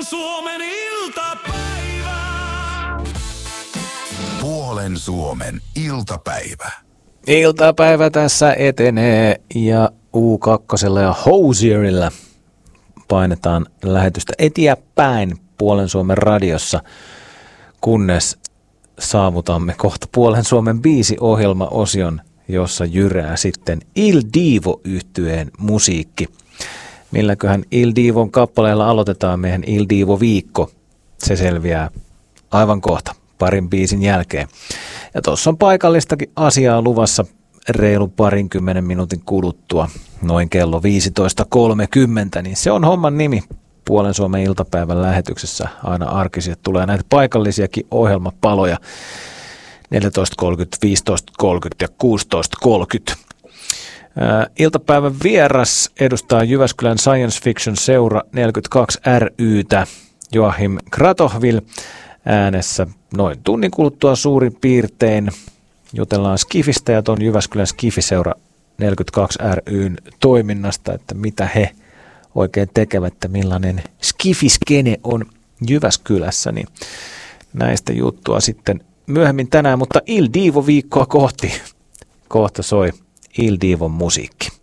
Suomen iltapäivä. Puolen Suomen iltapäivä. Iltapäivä tässä etenee ja U2 ja Hosierilla painetaan lähetystä eteenpäin Puolen Suomen radiossa, kunnes saavutamme kohta Puolen Suomen biisiohjelma-osion, jossa jyrää sitten Il Divo-yhtyeen musiikki. Milläköhän Il Divon kappaleella aloitetaan meidän Il Divo-viikko? Se selviää aivan kohta, parin biisin jälkeen. Ja tuossa on paikallistakin asiaa luvassa reilun 20 minuutin kuluttua, noin kello 15.30, niin se on homman nimi Puolen Suomen iltapäivän lähetyksessä. Aina arkisin, että tulee näitä paikallisiakin ohjelmapaloja 14.30, 15.30 ja 16.30. Iltapäivän vieras edustaa Jyväskylän Science Fiction Seura 42 ry:tä Joachim Kratochvil äänessä noin tunnin kuluttua suurin piirtein. Jutellaan Skifistä ja tuon Jyväskylän Skifiseura 42 ry:n toiminnasta, että mitä he oikein tekevät, että millainen skifiskene on Jyväskylässä, niin näistä juttua sitten myöhemmin tänään, mutta Il Divo-viikkoa kohti. Kohta soi Il Divon musiikki.